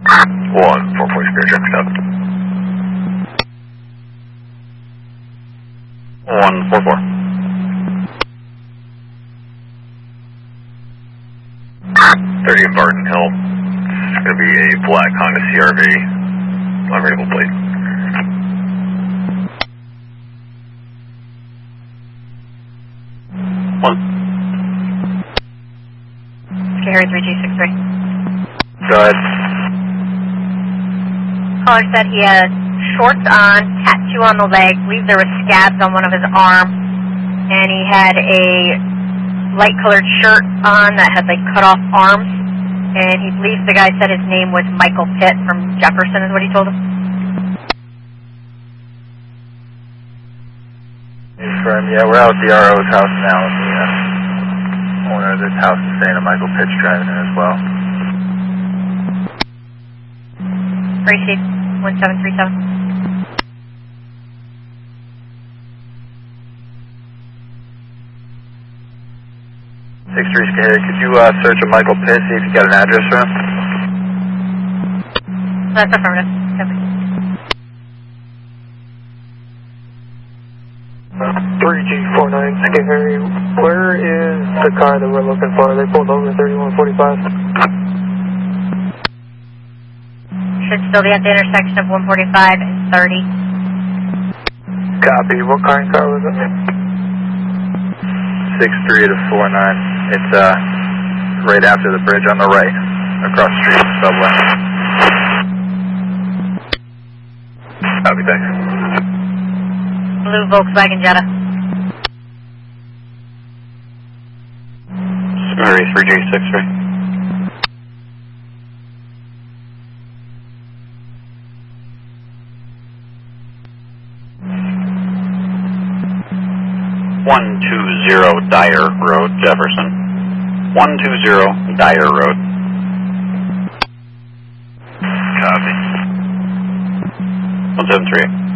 144 Spirit Truck stop. 144. 30 in Barton Hill. It's going to be a black Honda CRV. Unreadable plate. Harry 3G63. Go ahead. Caller said he had shorts on, tattoo on the leg, believe there was scabs on one of his arms, and he had a light colored shirt on that had like cut off arms, and he believes the guy said his name was Michael Pitt from Jefferson is what he told him. Confirm, yeah, we're out at the RO's house now. The owner of this house is saying that Michael Pitt's driving it as well. Receive 1737. Could you search a Michael Pitt, see if you got an address for him? That's affirmative. Yep. 3G49 Scary. Where is the car that we're looking for? They pulled over 3145. Should still be at the intersection of 145 and 30. Copy. What kind of car was it? 63 to 49. It's right after the bridge on the right, across the street, subway. Copy, thanks. Blue Volkswagen Jetta. Harry 3G63. Dyer Road, Jefferson. 120 Dyer Road. Copy. 173.